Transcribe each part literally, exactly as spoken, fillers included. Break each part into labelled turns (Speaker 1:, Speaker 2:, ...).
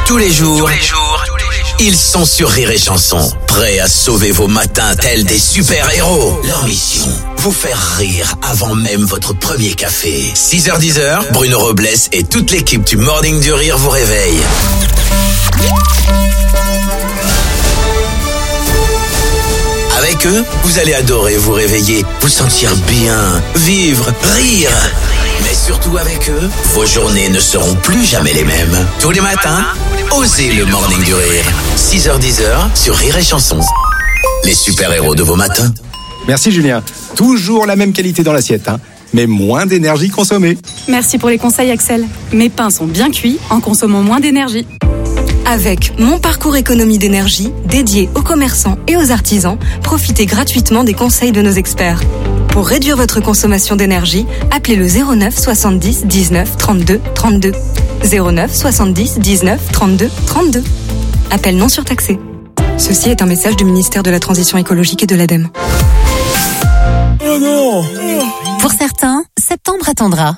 Speaker 1: Tous les jours, tous les jours, ils sont sur Rire et Chanson, prêts à sauver vos matins tels des super-héros. Leur mission, vous faire rire avant même votre premier café. six heures dix, Bruno Robles et toute l'équipe du Morning du Rire vous réveille. Avec eux, vous allez adorer vous réveiller, vous sentir bien, vivre, rire. Mais surtout avec eux, vos journées ne seront plus jamais les mêmes. Tous les matins, osez le Morning du Rire. six heures dix sur Rire et Chanson. Les super-héros de vos matins.
Speaker 2: Merci Julien. Toujours la même qualité dans l'assiette, hein, mais moins d'énergie consommée.
Speaker 3: Merci pour les conseils Axel. Mes pains sont bien cuits en consommant moins d'énergie.
Speaker 4: Avec Mon Parcours Économie d'énergie, dédié aux commerçants et aux artisans, profitez gratuitement des conseils de nos experts. Pour réduire votre consommation d'énergie, appelez le zéro neuf soixante-dix dix-neuf trente-deux trente-deux. zéro neuf soixante-dix dix-neuf trente-deux trente-deux. Appel non surtaxé. Ceci est un message du ministère de la Transition écologique et de l'ADEME.
Speaker 5: Oh non! Pour certains, septembre attendra.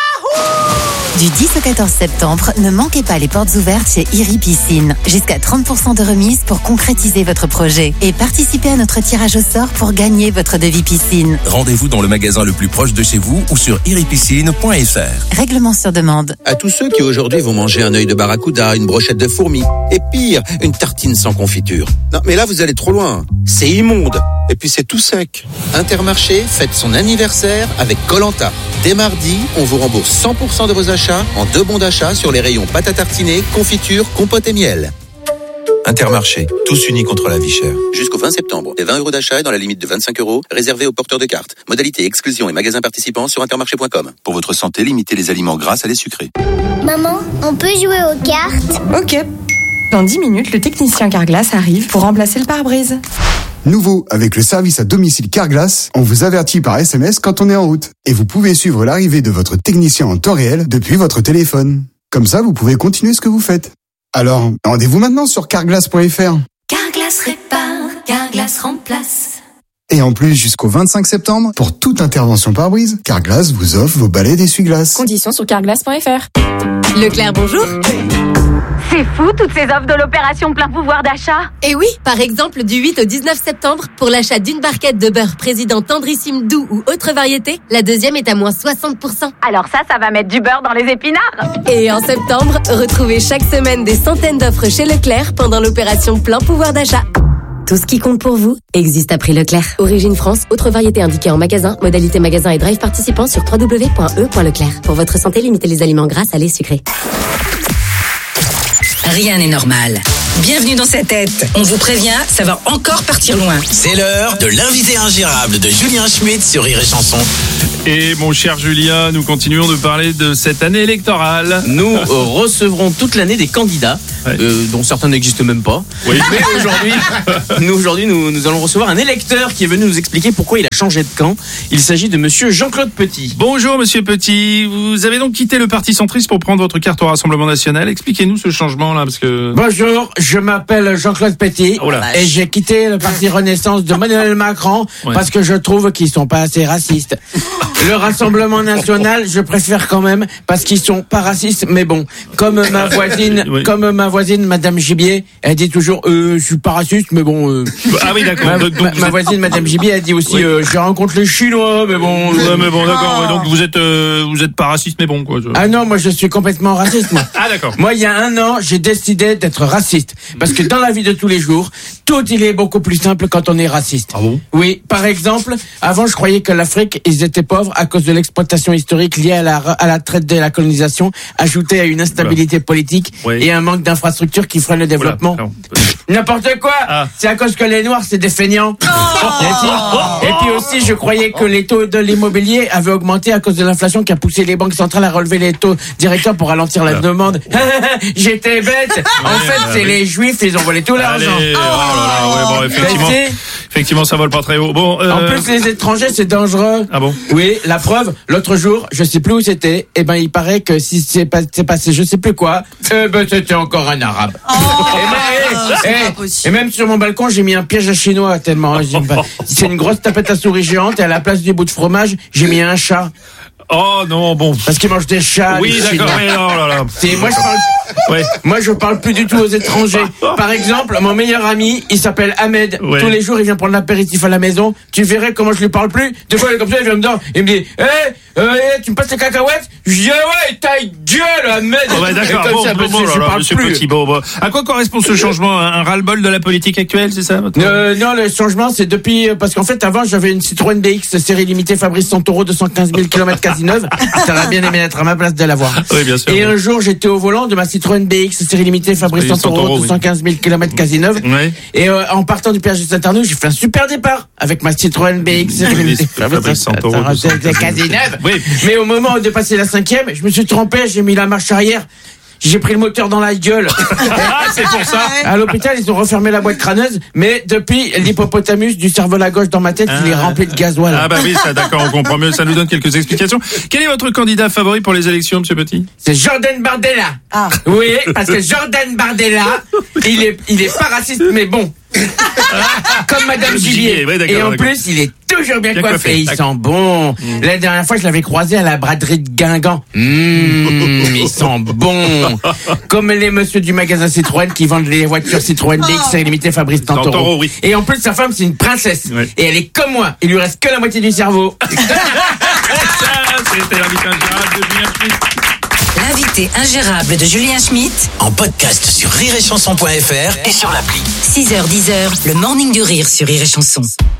Speaker 5: Du dix au quatorze septembre, ne manquez pas les portes ouvertes chez Iri Piscine. Jusqu'à trente pour cent de remise pour concrétiser votre projet. Et participez à notre tirage au sort pour gagner votre devis piscine.
Speaker 6: Rendez-vous dans le magasin le plus proche de chez vous ou sur iripiscine point f r.
Speaker 5: Règlement sur demande.
Speaker 7: À tous ceux qui aujourd'hui vont manger un œil de barracuda, une brochette de fourmi, et pire, une tartine sans confiture. Non, mais là vous allez trop loin. C'est immonde. Et puis c'est tout sec. Intermarché fête son anniversaire avec Koh-Lanta. Dès mardi, on vous rembourse cent pour cent de vos achats en deux bons d'achat sur les rayons pâte à tartiner, confiture, compote et miel.
Speaker 6: Intermarché, tous unis contre la vie chère.
Speaker 7: Jusqu'au vingt septembre, les vingt euros d'achat est dans la limite de vingt-cinq euros, réservés aux porteurs de cartes. Modalité exclusion et magasins participants sur intermarché point com.
Speaker 6: Pour votre santé, limitez les aliments gras à les sucrés.
Speaker 8: Maman, on peut jouer aux cartes?
Speaker 9: Ok. Dans dix minutes, le technicien Carglass arrive pour remplacer le pare-brise.
Speaker 10: Nouveau, avec le service à domicile Carglass, on vous avertit par S M S quand on est en route. Et vous pouvez suivre l'arrivée de votre technicien en temps réel depuis votre téléphone. Comme ça, vous pouvez continuer ce que vous faites. Alors, rendez-vous maintenant sur carglass point f r.
Speaker 11: Carglass répare, Carglass remplace.
Speaker 10: Et en plus, jusqu'au vingt-cinq septembre, pour toute intervention pare-brise, Carglass vous offre vos balais d'essuie-glace.
Speaker 3: Conditions sur carglass point f r.
Speaker 5: Leclerc, bonjour.
Speaker 12: C'est fou, toutes ces offres de l'opération plein pouvoir d'achat.
Speaker 13: Et oui, par exemple, du huit au dix-neuf septembre, pour l'achat d'une barquette de beurre Président tendrissime doux ou autre variété, la deuxième est à moins soixante pour cent.
Speaker 12: Alors ça, ça va mettre du beurre dans les épinards.
Speaker 13: Et en septembre, retrouvez chaque semaine des centaines d'offres chez Leclerc pendant l'opération plein pouvoir d'achat. Tout ce qui compte pour vous existe à prix Leclerc. Origine France, autre variété indiquée en magasin, modalité magasin et drive participant sur w w w point e point leclerc. Pour votre santé, limitez les aliments gras, salés, sucrés.
Speaker 14: Rien n'est normal. Bienvenue dans cette tête. On vous prévient, ça va encore partir loin.
Speaker 1: C'est l'heure de l'invité ingérable de Julien Schmitt sur Rire et Chanson.
Speaker 15: Et mon cher Julien, nous continuons de parler de cette année électorale.
Speaker 16: Nous euh, recevrons toute l'année des candidats, ouais. euh, dont certains n'existent même pas.
Speaker 15: Oui.
Speaker 16: Mais aujourd'hui, nous, aujourd'hui nous, nous allons recevoir un électeur qui est venu nous expliquer pourquoi il a changé de camp. Il s'agit de monsieur Jean-Claude Petit.
Speaker 15: Bonjour monsieur Petit, vous avez donc quitté le Parti centriste pour prendre votre carte au Rassemblement national. Expliquez-nous ce changement là, parce que...
Speaker 17: Bonjour, je m'appelle Jean-Claude Petit oh et j'ai quitté le Parti Renaissance de Emmanuel Macron ouais. parce que je trouve qu'ils sont pas assez racistes. Le Rassemblement national, je préfère quand même parce qu'ils sont pas racistes, mais bon, comme ma voisine, oui. comme ma voisine, Madame Gibier, elle dit toujours, euh, je suis pas raciste, mais bon. Euh,
Speaker 15: ah oui, d'accord.
Speaker 17: Ma, donc, ma, ma voisine, Madame Gibier, elle dit aussi, oui. euh, je rencontre les Chinois, mais bon.
Speaker 15: Ouais, mais bon, d'accord. Ouais, donc vous êtes, euh, vous êtes pas raciste, mais bon, quoi. Je...
Speaker 17: Ah non, moi je suis complètement raciste, moi.
Speaker 15: Ah d'accord.
Speaker 17: Moi, il y a un an, j'ai décidé d'être raciste parce que dans la vie de tous les jours, tout il est beaucoup plus simple quand on est raciste.
Speaker 15: Ah bon?
Speaker 17: Oui, par exemple, avant je croyais que l'Afrique, ils étaient pauvres à cause de l'exploitation historique liée à la, à la traite de la colonisation, ajoutée à une instabilité politique oui. et un manque d'infrastructures qui freine le développement. Voilà. N'importe quoi. Ah. C'est à cause que les Noirs, c'est des feignants. Oh. Et, puis, et puis aussi, je croyais que les taux de l'immobilier avaient augmenté à cause de l'inflation qui a poussé les banques centrales à relever les taux directeurs pour ralentir la voilà. demande. J'étais bête. En ouais, fait, c'est oui. les Juifs, ils ont volé tout l'argent.
Speaker 15: Oh là là, ouais, bon, effectivement, effectivement, ça vole pas très haut. Bon, euh...
Speaker 17: en plus, les étrangers, c'est dangereux.
Speaker 15: Ah bon?
Speaker 17: Oui, la preuve, l'autre jour, je sais plus où c'était, et ben, il paraît que si c'est pas, c'est passé je sais plus quoi, eh ben, c'était encore un arabe. Oh et, ben, et, et, et même sur mon balcon, j'ai mis un piège à chinois tellement, c'est une grosse tapette à souris géante, et à la place du bout de fromage, j'ai mis un chat.
Speaker 15: Oh non, bon.
Speaker 17: Parce qu'ils mangent des chats.
Speaker 15: Oui, d'accord, oui, oh là là.
Speaker 17: C'est, moi, je parle,
Speaker 15: ouais.
Speaker 17: moi, je parle plus du tout aux étrangers. Par exemple, mon meilleur ami, il s'appelle Ahmed.
Speaker 15: Ouais.
Speaker 17: Tous les jours, il vient prendre l'apéritif à la maison. Tu verrais comment je lui parle plus. Des fois, il est comme ça, il vient me dire, il me dit, hé, hey, euh, hey, tu me passes les cacahuètes? Je dis, ah ouais, ta gueule, Ahmed.
Speaker 15: Oh ouais, d'accord,
Speaker 17: comme
Speaker 15: bon,
Speaker 17: ça,
Speaker 15: bon, bon,
Speaker 17: je
Speaker 15: là,
Speaker 17: parle
Speaker 15: monsieur
Speaker 17: plus.
Speaker 15: Petit, bon, bon. À quoi correspond ce changement? Un ras-le-bol de la politique actuelle, c'est ça? Votre...
Speaker 17: Euh, non, le changement, c'est depuis, parce qu'en fait, avant, j'avais une Citroën B X série limitée Fabrice Santoro deux cent quinze mille kilomètres quasi neuve. J'aurais bien aimé être à ma place de l'avoir.
Speaker 15: Oui, bien sûr.
Speaker 17: Et un jour, j'étais au volant de ma Citroën B X série limitée Fabrice Santoro deux cent quinze mille kilomètres quasi neuve.
Speaker 15: Oui. Et
Speaker 17: euh, en partant du péage de Saint-Arnoux, j'ai fait un super départ avec ma Citroën B X série limitée
Speaker 15: Fabrice Santoro
Speaker 17: quasi neuve.
Speaker 15: Oui.
Speaker 17: Mais au moment de passer la cinquième, je me suis trompé, j'ai mis la marche arrière. J'ai pris le moteur dans la gueule.
Speaker 15: Ah, c'est pour ça.
Speaker 17: À l'hôpital, ils ont refermé la boîte crâneuse, mais depuis, l'hippopotamus du cerveau à la gauche dans ma tête, ah. il est rempli de gasoil.
Speaker 15: Ah bah oui, ça, d'accord, on comprend mieux. Ça nous donne quelques explications. Quel est votre candidat favori pour les élections, monsieur Petit?
Speaker 17: C'est Jordan Bardella. Ah. Oui, parce que Jordan Bardella, il est, il est pas raciste, mais bon. Comme Madame Gibier.
Speaker 15: Ouais,
Speaker 17: et en plus, il est toujours bien, bien coiffé. coiffé. Il sent bon. Mmh. La dernière fois, je l'avais croisé à la braderie de Guingamp. Mmh, il sent bon. Comme les messieurs du magasin Citroën qui vendent les voitures Citroën D X série limitée Fabrice Santoro. Oui. Et en plus, sa femme, c'est une princesse. Ouais. Et elle est comme moi. Il lui reste que la moitié du cerveau.
Speaker 15: Ça, c'était l'invité ingérable de Julien Schmitt.
Speaker 14: L'invité ingérable de Julien Schmitt.
Speaker 1: En podcast sur rire et chanson point f r et sur l'appli.
Speaker 14: six heures dix heures, le morning du rire sur Rire et Chanson.